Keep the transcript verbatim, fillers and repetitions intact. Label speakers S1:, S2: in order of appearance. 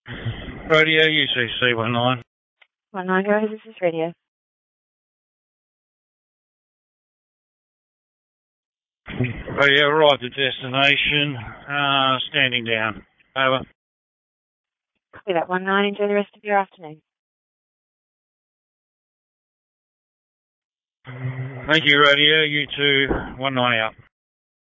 S1: Radio U C C one nine.
S2: one nine, go ahead, this is radio.
S1: Radio, arrived at destination, uh, standing down. Over.
S2: Copy that, one nine, enjoy the rest of your afternoon.
S1: Thank you, Radio. You two, one nine out.